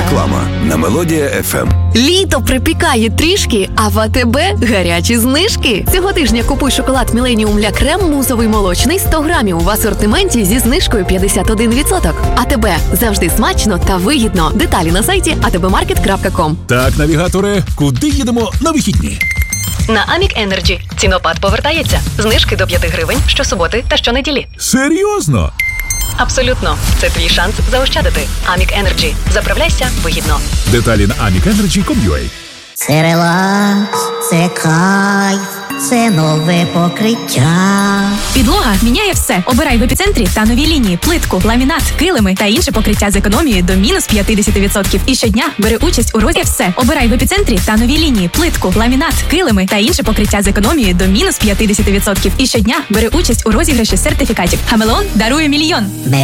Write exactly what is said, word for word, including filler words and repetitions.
Реклама на Мелодія еф ем. Літо припікає трішки, а в АТБ гарячі знижки. Цього тижня купуй шоколад Міленіум Ля Крем мусовий молочний сто грамів в асортименті зі знижкою п'ятдесят один відсоток. АТБ. Завжди смачно та вигідно. Деталі на сайті а те бе маркет крапка ком. Так, навігаторе, куди їдемо на вихідні? На Амік Енерджі. Цінопад повертається. Знижки до п'ять гривень щосуботи та щонеділі. Серйозно? Абсолютно. Це твій шанс заощадити. Амік Енерджі. Заправляйся вигідно. Деталі на амік енерджі крапка ком крапка ю а. Це релакс, це кайф, це нове покриття. Підлога міняє все. Обирай в епіцентрі та нові лінії, плитку, ламінат, килими та інше покриття з економією до мінус п'ятдесят відсотків. І щодня бери участь у розіграші все. Обирай в епіцентрі та нові лінії, плитку, ламінат, килими та інше покриття з економією до мінус п'ятдесят відсотків. І щодня бери участь у розіграші сертифікатів. Хамелеон дарує мільйон.